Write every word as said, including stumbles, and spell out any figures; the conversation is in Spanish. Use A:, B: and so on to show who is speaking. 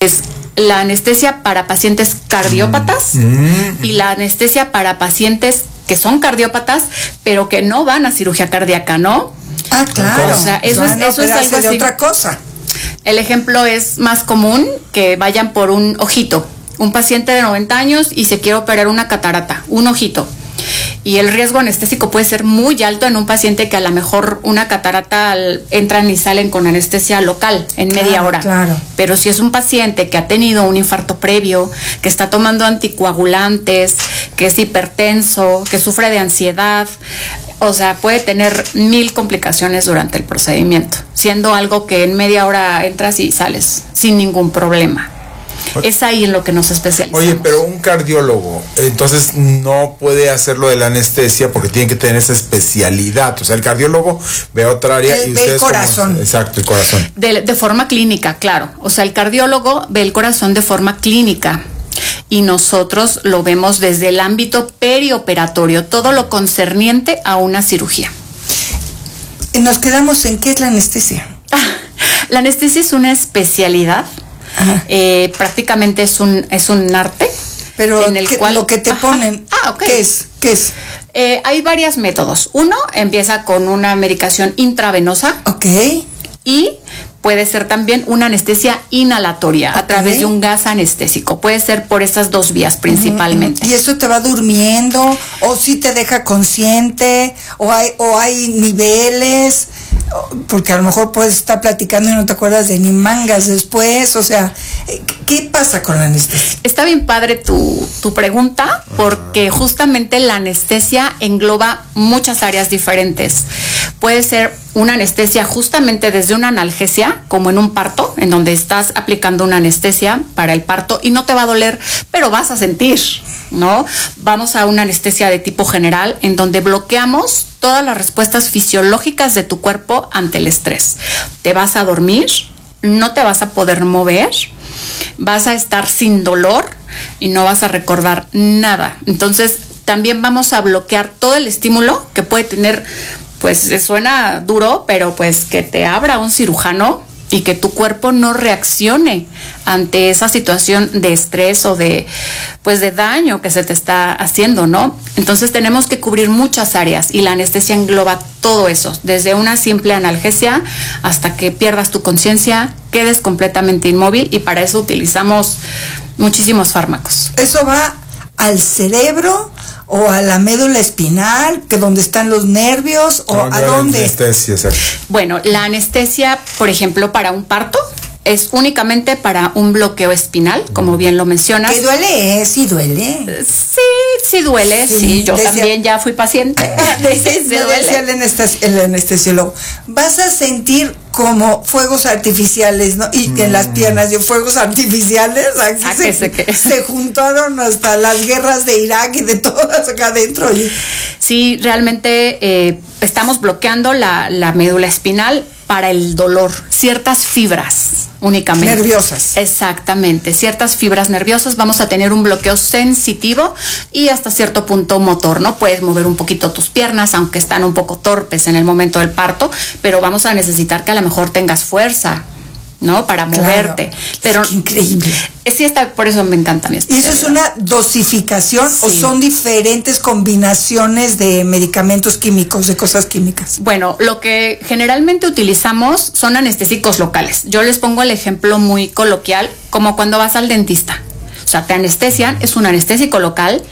A: es la anestesia para pacientes cardiópatas mm. y la anestesia para pacientes que son cardiópatas, pero que no van a cirugía cardíaca, ¿no?
B: Ah, claro.
A: O sea, eso es, eso es algo
B: de
A: así.
B: Otra cosa.
A: El ejemplo es más común que vayan por un ojito. Un paciente de noventa años y se quiere operar una catarata, un ojito. Y el riesgo anestésico puede ser muy alto en un paciente que a lo mejor una catarata entran y salen con anestesia local en media
B: claro,
A: hora.
B: Claro.
A: Pero si es un paciente que ha tenido un infarto previo, que está tomando anticoagulantes, que es hipertenso, que sufre de ansiedad, o sea, puede tener mil complicaciones durante el procedimiento, siendo algo que en media hora entras y sales sin ningún problema. Es ahí en lo que nos especializamos.
C: Oye, pero un cardiólogo, entonces no puede hacer lo de la anestesia porque tiene que tener esa especialidad. O sea, el cardiólogo ve otra área
B: el,
C: y ustedes...
B: el corazón.
C: Como, exacto, el corazón.
A: De, de forma clínica, claro. O sea, el cardiólogo ve el corazón de forma clínica. Y nosotros lo vemos desde el ámbito perioperatorio, todo lo concerniente a una cirugía.
B: Nos quedamos en ¿qué es la anestesia?
A: La anestesia es una especialidad. Eh, prácticamente es un es un arte,
B: pero
A: en el
B: que,
A: cual
B: lo que te
A: ajá.
B: ponen
A: ah, okay.
B: ¿qué es? ¿Qué es?
A: Eh, hay varios métodos. Uno empieza con una medicación intravenosa,
B: ok,
A: y puede ser también una anestesia inhalatoria, okay, a través de un gas anestésico. Puede ser por esas dos vías principalmente.
B: ¿Y eso te va durmiendo? ¿O si te deja consciente? ¿O hay, o hay niveles? Porque a lo mejor puedes estar platicando y no te acuerdas de ni mangas después. O sea, ¿qué pasa con la anestesia?
A: Está bien padre tu, tu pregunta, porque justamente la anestesia engloba muchas áreas diferentes. Puede ser una anestesia justamente desde una analgesia, como en un parto, en donde estás aplicando una anestesia para el parto y no te va a doler, pero vas a sentir, ¿no? Vamos a una anestesia de tipo general, en donde bloqueamos todas las respuestas fisiológicas de tu cuerpo ante el estrés. Te vas a dormir, no te vas a poder mover, vas a estar sin dolor y no vas a recordar nada. Entonces, también vamos a bloquear todo el estímulo que puede tener, pues suena duro, pero pues que te abra un cirujano y que tu cuerpo no reaccione ante esa situación de estrés o de, pues de daño que se te está haciendo, ¿no? Entonces tenemos que cubrir muchas áreas y la anestesia engloba todo eso, desde una simple analgesia hasta que pierdas tu conciencia, quedes completamente inmóvil, y para eso utilizamos muchísimos fármacos.
B: Eso va al cerebro o a la médula espinal, que donde están los nervios, o
C: no,
B: a dónde.
C: Anestesia, exacto.
A: Bueno, la anestesia, por ejemplo, para un parto, es únicamente para un bloqueo espinal, como bien lo mencionas.
B: ¿Qué duele? Sí duele.
A: Sí, sí duele, sí, sí yo decía, también ya fui paciente.
B: Decía, sí, decía el, anestesi- el anestesiólogo, vas a sentir como fuegos artificiales, ¿no? Y que mm. en las piernas de fuegos artificiales, aquí ah, se, se, se juntaron hasta las guerras de Irak y de todas acá adentro.
A: Sí, realmente eh, estamos bloqueando la, la médula espinal para el dolor, ciertas fibras únicamente.
B: Nerviosas.
A: Exactamente, ciertas fibras nerviosas. Vamos a tener un bloqueo sensitivo y hasta cierto punto motor, ¿no? Puedes mover un poquito tus piernas, aunque están un poco torpes en el momento del parto, pero vamos a necesitar que a lo mejor tengas fuerza, ¿no? Para moverte.
B: Claro.
A: Pero
B: qué increíble.
A: Sí, está, por eso me encanta mi especialidad.
B: ¿Y eso es una dosificación sí. o son diferentes combinaciones de medicamentos químicos, de cosas químicas?
A: Bueno, lo que generalmente utilizamos son anestésicos locales. Yo les pongo el ejemplo muy coloquial, como cuando vas al dentista. O sea, te anestesian, es un anestésico local,